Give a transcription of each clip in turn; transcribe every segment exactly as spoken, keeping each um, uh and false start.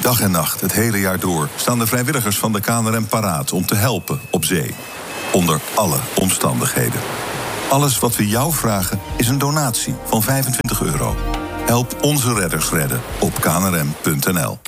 Dag en nacht, het hele jaar door, staan de vrijwilligers van de K N R M paraat om te helpen op zee. Onder alle omstandigheden. Alles wat we jou vragen is een donatie van vijfentwintig euro. Help onze redders redden op k n r m punt n l.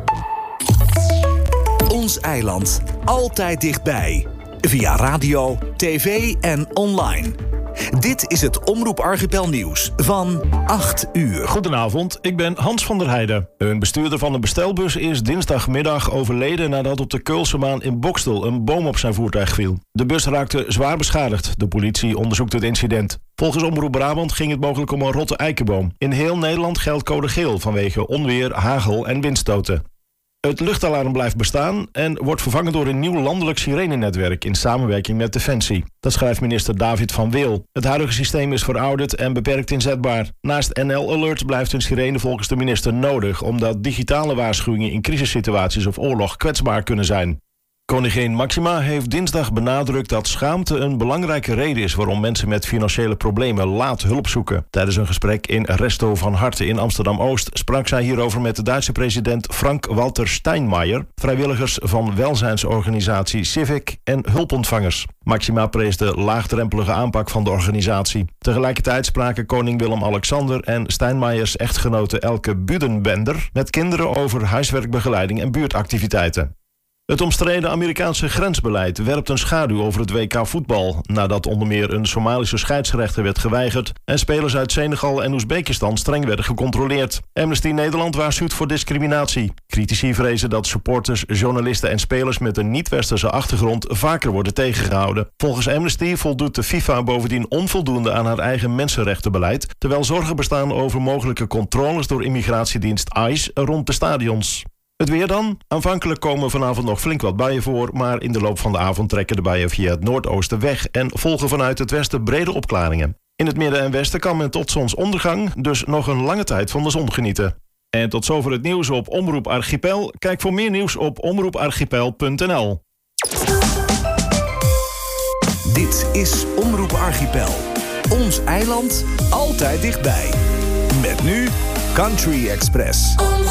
Ons eiland. Altijd dichtbij. Via radio, tv en online. Dit is het Omroep Archipel nieuws van acht uur. Goedenavond, ik ben Hans van der Heijden. Een bestuurder van een bestelbus is dinsdagmiddag overleden nadat op de Keulsemaan in Bokstel een boom op zijn voertuig viel. De bus raakte zwaar beschadigd. De politie onderzoekt het incident. Volgens Omroep Brabant ging het mogelijk om een rotte eikenboom. In heel Nederland geldt code geel vanwege onweer, hagel en windstoten. Het luchtalarm blijft bestaan en wordt vervangen door een nieuw landelijk sirenennetwerk in samenwerking met Defensie. Dat schrijft minister David van Wil. Het huidige systeem is verouderd en beperkt inzetbaar. Naast N L Alert blijft een sirene volgens de minister nodig, omdat digitale waarschuwingen in crisissituaties of oorlog kwetsbaar kunnen zijn. Koningin Maxima heeft dinsdag benadrukt dat schaamte een belangrijke reden is waarom mensen met financiële problemen laat hulp zoeken. Tijdens een gesprek in Resto van Harte in Amsterdam-Oost sprak zij hierover met de Duitse president Frank-Walter Steinmeier, vrijwilligers van welzijnsorganisatie Civic en hulpontvangers. Maxima prees de laagdrempelige aanpak van de organisatie. Tegelijkertijd spraken koning Willem-Alexander en Steinmeiers echtgenote Elke Budenbender met kinderen over huiswerkbegeleiding en buurtactiviteiten. Het omstreden Amerikaanse grensbeleid werpt een schaduw over het W K voetbal, nadat onder meer een Somalische scheidsrechter werd geweigerd en spelers uit Senegal en Oezbekistan streng werden gecontroleerd. Amnesty Nederland waarschuwt voor discriminatie. Critici vrezen dat supporters, journalisten en spelers met een niet-westerse achtergrond vaker worden tegengehouden. Volgens Amnesty voldoet de FIFA bovendien onvoldoende aan haar eigen mensenrechtenbeleid, terwijl zorgen bestaan over mogelijke controles door immigratiedienst I C E rond de stadions. Het weer dan. Aanvankelijk komen vanavond nog flink wat buien voor, maar in de loop van de avond trekken de buien via het noordoosten weg en volgen vanuit het westen brede opklaringen. In het midden en westen kan men tot zonsondergang dus nog een lange tijd van de zon genieten. En tot zover het nieuws op Omroep Archipel. Kijk voor meer nieuws op omroep archipel punt n l. Dit is Omroep Archipel. Ons eiland, altijd dichtbij. Met nu Country Express.